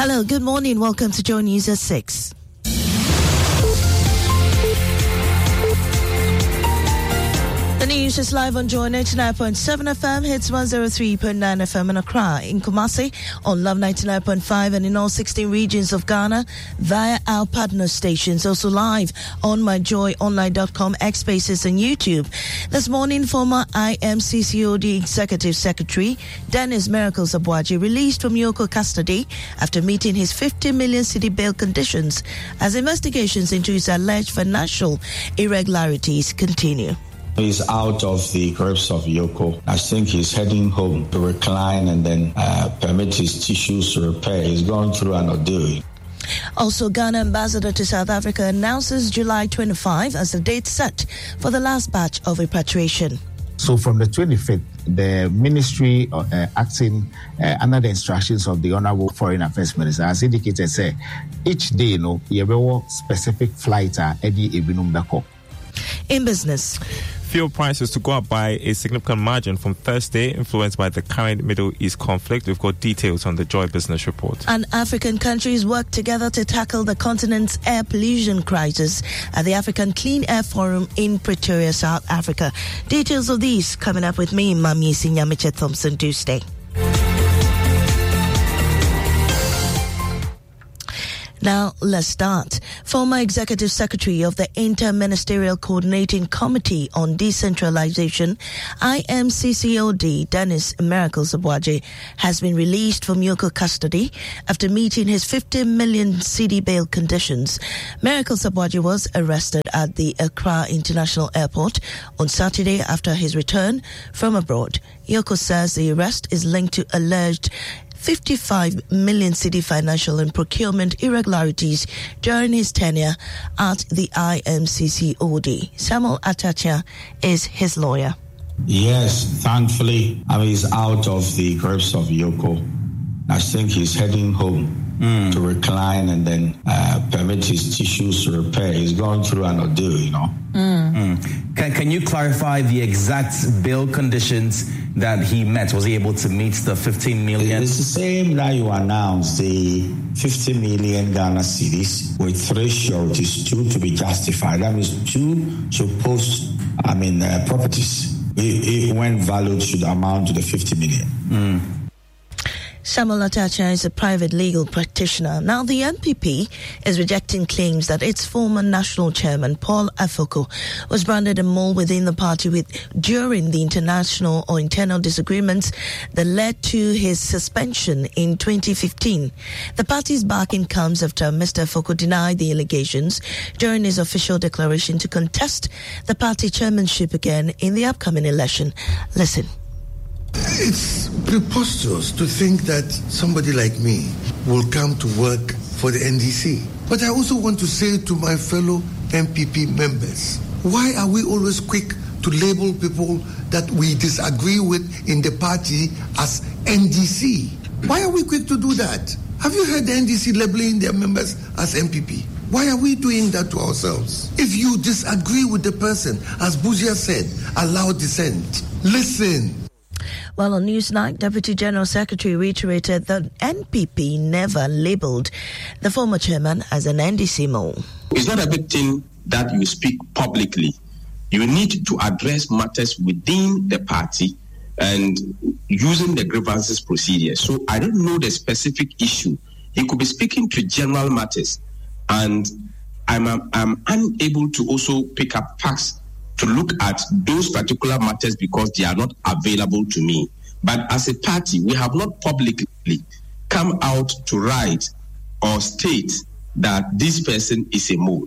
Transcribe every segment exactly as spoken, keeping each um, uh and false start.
Hello, good morning. Welcome to Joy News at six. The news is live on Joy ninety-nine point seven F M, hits one oh three point nine F M in Accra, in Kumasi on Love ninety-nine point five, and in all sixteen regions of Ghana via our partner stations. Also live on my joy online dot com, X Spaces and YouTube. This morning, former I M C C O D Executive Secretary Dennis Miracles Abuaji released from Yoko custody after meeting his fifty million cedi bail conditions as investigations into his alleged financial irregularities continue. He's out of the grips of Yoko. I think he's heading home to recline and then uh, permit his tissues to repair. He's gone through an ordeal. Also, Ghana ambassador to South Africa announces July twenty-fifth as the date set for the last batch of repatriation. So from the twenty-fifth, the ministry uh, acting uh, under the instructions of the Honorable Foreign Affairs Minister has indicated, say, each day, you know, you have a specific flight uh, Eddie Ebinum Bako. In business, fuel prices to go up by a significant margin from Thursday, influenced by the current Middle East conflict. We've got details on the Joy Business Report. And African countries work together to tackle the continent's air pollution crisis at the African Clean Air Forum in Pretoria, South Africa. Details of these coming up with me, Mami Sinyamiche Thompson, Tuesday. Now, let's start. Former Executive Secretary of the Inter-Ministerial Coordinating Committee on Decentralization, I M C C O D, Dennis Miracles Abuaji, has been released from Yoko custody after meeting his fifty million cedi bail conditions. Miracles Abuaji was arrested at the Accra International Airport on Saturday after his return from abroad. Yoko says the arrest is linked to alleged fifty-five million cedi financial and procurement irregularities during his tenure at the I M C C O D. Samuel Atachia is his lawyer. Yes, thankfully, I mean, he's out of the grips of Yoko. I think he's heading home mm. to recline and then uh, permit his tissues to repair. He's gone through an ordeal, you know. Mm. Mm. Can, can you clarify the exact bail conditions that he met? Was he able to meet the fifteen million? It's the same that you announced, the fifty million Ghana cedis with three sureties, two to be justified. That means two supposed, I mean, uh, properties. It, it, when valued, should amount to the fifty million. Mm. Samuel Atacha is a private legal practitioner. Now, the N P P is rejecting claims that its former national chairman, Paul Afoko, was branded a mole within the party with during the international or internal disagreements that led to his suspension in twenty fifteen. The party's backing comes after Mister Afoko denied the allegations during his official declaration to contest the party chairmanship again in the upcoming election. Listen. It's preposterous to think that somebody like me will come to work for the N D C. But I also want to say to my fellow N P P members, why are we always quick to label people that we disagree with in the party as N D C? Why are we quick to do that? Have you heard the N D C labeling their members as N P P? Why are we doing that to ourselves? If you disagree with the person, as Buzia said, allow dissent. Listen. Well, on Newsnight, Deputy General Secretary reiterated that N P P never labelled the former chairman as an N D C mole. It's not everything that you speak publicly. You need to address matters within the party and using the grievances procedure. So I don't know the specific issue. He could be speaking to general matters, and I'm, I'm unable to also pick up facts to look at those particular matters because they are not available to me. But as a party, we have not publicly come out to write or state that this person is a mole.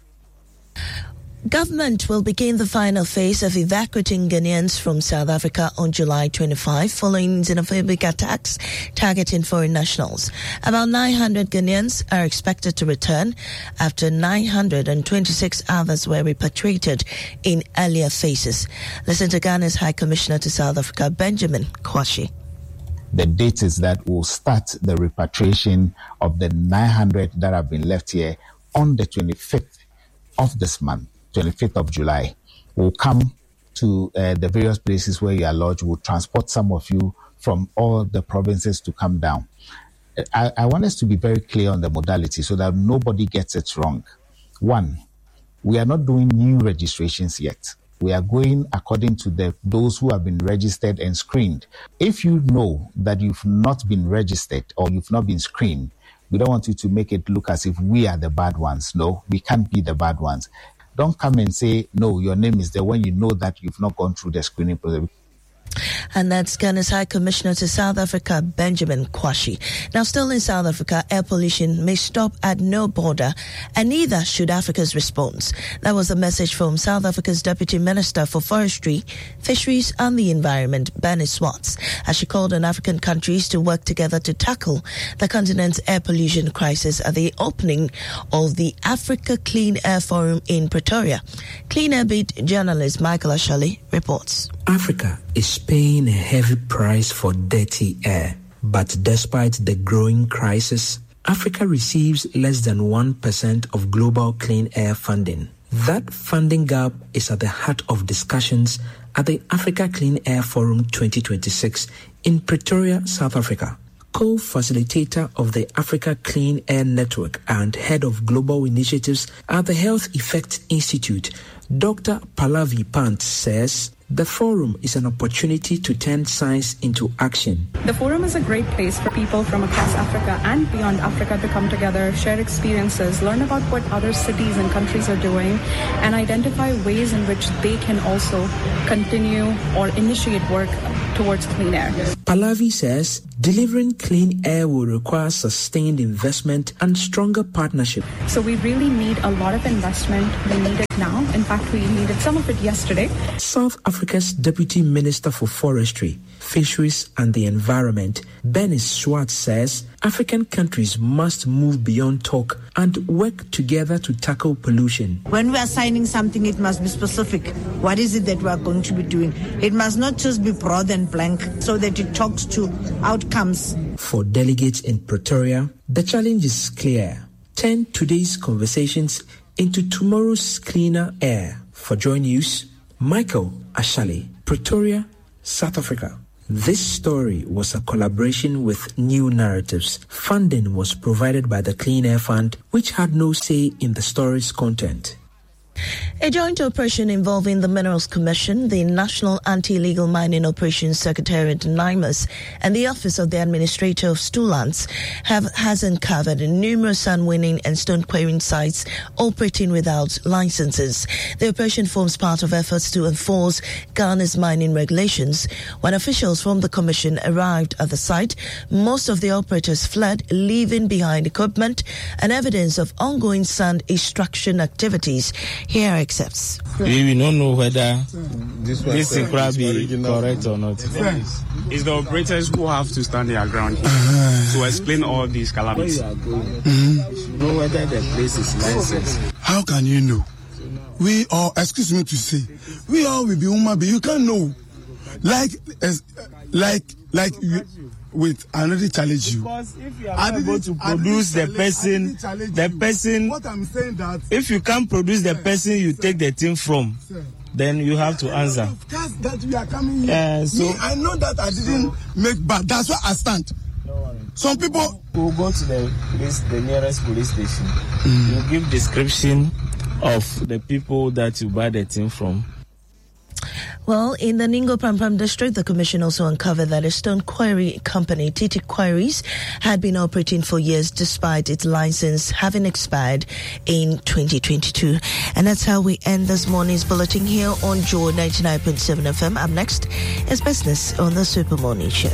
Government will begin the final phase of evacuating Ghanaians from South Africa on July twenty-fifth following xenophobic attacks targeting foreign nationals. About nine hundred Ghanaians are expected to return after nine hundred twenty-six others were repatriated in earlier phases. Listen to Ghana's High Commissioner to South Africa, Benjamin Kwashi. The date is that we'll start the repatriation of the nine hundred that have been left here on the twenty-fifth of this month. twenty-fifth of July. We'll come to uh, the various places where you are lodged. We'll transport some of you from all the provinces to come down. I, I want us to be very clear on the modality so that nobody gets it wrong. One, we are not doing new registrations yet. We are going according to the those who have been registered and screened. If you know that you've not been registered or you've not been screened, we don't want you to make it look as if we are the bad ones. No, we can't be the bad ones. Don't come and say, no, your name is there when you know that you've not gone through the screening process. And that's Ghana's High Commissioner to South Africa, Benjamin Kwashi. Now, still in South Africa, air pollution may stop at no border, and neither should Africa's response. That was the message from South Africa's Deputy Minister for Forestry, Fisheries and the Environment, Bernice Swartz, as she called on African countries to work together to tackle the continent's air pollution crisis at the opening of the Africa Clean Air Forum in Pretoria. Clean Air Beat journalist Michael Ashali reports. Africa is paying a heavy price for dirty air. But despite the growing crisis, Africa receives less than one percent of global clean air funding. That funding gap is at the heart of discussions at the Africa Clean Air Forum twenty twenty-six in Pretoria, South Africa. Co-facilitator of the Africa Clean Air Network and head of global initiatives at the Health Effect Institute, Doctor Pallavi Pant says the forum is an opportunity to turn science into action. The forum is a great place for people from across Africa and beyond Africa to come together, share experiences, learn about what other cities and countries are doing, and identify ways in which they can also continue or initiate work towards clean air. Pallavi says delivering clean air will require sustained investment and stronger partnership. So we really need a lot of investment. We need it now. In fact, we needed some of it yesterday. South Africa's Deputy Minister for Forestry, Fisheries and the Environment, Bernice Swartz, says African countries must move beyond talk and work together to tackle pollution. When we are signing something, it must be specific. What is it that we are going to be doing? It must not just be broad and blank so that it talks to outcomes. For delegates in Pretoria, the challenge is clear. Turn today's conversations into tomorrow's cleaner air. For Joy News, Michael Ashali, Pretoria, South Africa. This story was a collaboration with New Narratives. Funding was provided by the Clean Air Fund, which had no say in the story's content. A joint operation involving the Minerals Commission, the National Anti-Illegal Mining Operations Secretariat, NIMAS, and the Office of the Administrator of Stoollands have has uncovered numerous sand-winning and stone-quarrying sites operating without licenses. The operation forms part of efforts to enforce Ghana's mining regulations. When officials from the Commission arrived at the site, most of the operators fled, leaving behind equipment and evidence of ongoing sand extraction activities. Here accepts. We, we don't know whether this, this thing could be correct or not. It's the operators who have to stand their ground uh, to explain all these calamities. Mm-hmm. Know whether the place is licensed. How can you know? We all, excuse me to say, we all will be human beings. You can't know. Like, as, like, like you. Wait, I already challenge you. Because if you are able to produce the person, the person, what I'm saying that if you can't produce the person you take the thing from, then you have to answer. That we are coming here. Yeah, so Me, I know that I didn't make bad. That's why I stand. Some people will go to the police, the nearest police station. Mm. You give description of the people that you buy the thing from. Well, in the Ningo Prampram district, the commission also uncovered that a stone quarry company, Titi Quarries, had been operating for years despite its license having expired in twenty twenty-two. And that's how we end this morning's bulletin here on Joy ninety-nine point seven F M. Up next is Business on the Super Morning Show.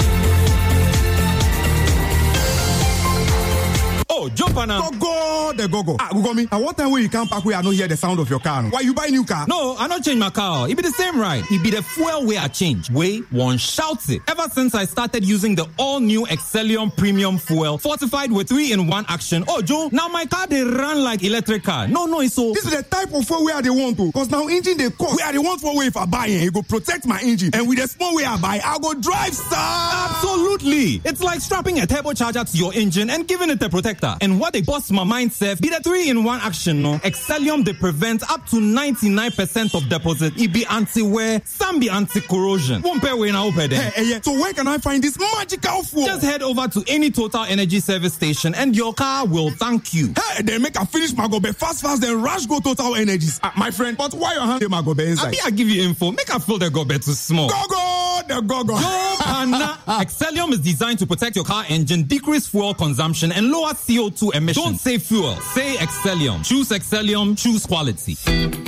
Oh, jump on now. Go, go, the go, go. Ah, go, go me. I want time when you come back where I don't hear the sound of your car. Why you buy new car? No, I don't change my car. It be the same ride. It be the fuel way I change. Way one shouts it. Ever since I started using the all-new Excellium Premium Fuel, fortified with three in one action. Oh, Joe, now my car, they run like electric car. No, no, it's so. This is the type of fuel where they want to. Because now engine, they cost. Where they want for way if I buy it, it go protect my engine. And with the small way I buy, I go drive, sir. Absolutely. It's like strapping a turbocharger to your engine and giving it a protector. And what what they bust my mind, Seth, be the three-in-one action, no? Excellium, they prevent up to ninety-nine percent of deposit. It be anti-wear, some be anti-corrosion. Won't pay when I open them. Hey, hey, so where can I find this magical fuel? Just head over to any Total Energy service station and your car will thank you. Hey, then make a finish my gobe fast, fast, then rush go Total Energies. Uh, my friend, but why you hand my gobe inside? I be I give you info. Make I feel the gobe too small. Go, go, the go, go. Yo, Pana. Excellium is designed to protect your car engine, decrease fuel consumption, and lower C O two emissions. Don't say fuel. Say Excellium. Choose Excellium. Choose quality.